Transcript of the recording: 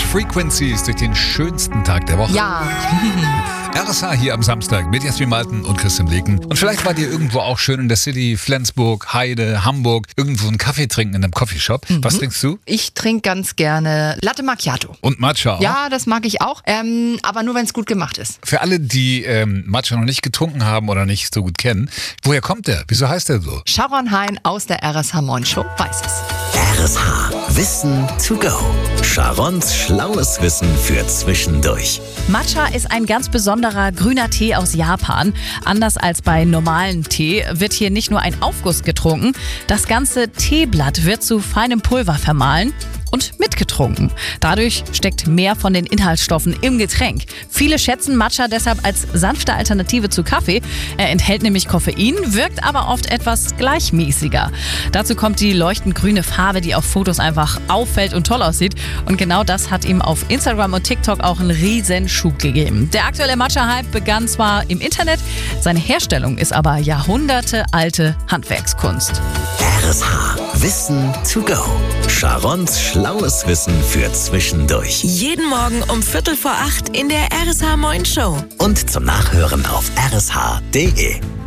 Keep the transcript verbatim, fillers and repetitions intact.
Frequencies durch den schönsten Tag der Woche. Ja. R S H hier am Samstag mit Jasmin Malten und Christian Leken. Und vielleicht wart ihr irgendwo auch schön in der City, Flensburg, Heide, Hamburg, irgendwo einen Kaffee trinken in einem Coffeeshop. Mhm. Was trinkst du? Ich trinke ganz gerne Latte Macchiato. Und Matcha auch? Ja, das mag ich auch, ähm, aber nur wenn es gut gemacht ist. Für alle, die ähm, Matcha noch nicht getrunken haben oder nicht so gut kennen, woher kommt der? Wieso heißt der so? Sharon Hein aus der R S H Morning Show weiß es. R S H Wissen to go. Sharons schlaues Wissen für zwischendurch. Matcha ist ein ganz besonderer grüner Tee aus Japan. Anders als bei normalen Tee wird hier nicht nur ein Aufguss getrunken. Das ganze Teeblatt wird zu feinem Pulver vermahlen und mitgetrunken. Dadurch steckt mehr von den Inhaltsstoffen im Getränk. Viele schätzen Matcha deshalb als sanfte Alternative zu Kaffee. Er enthält nämlich Koffein, wirkt aber oft etwas gleichmäßiger. Dazu kommt die leuchtend grüne Farbe, die auf Fotos einfach auffällt und toll aussieht. Und genau das hat ihm auf Instagram und TikTok auch einen riesen Schub gegeben. Der aktuelle Matcha-Hype begann zwar im Internet, seine Herstellung ist aber jahrhundertealte Handwerkskunst. R S H Wissen to go. Sharons schlaues Wissen für zwischendurch. Jeden Morgen um Viertel vor acht in der R S H Morning Show. Und zum Nachhören auf r s h punkt d e.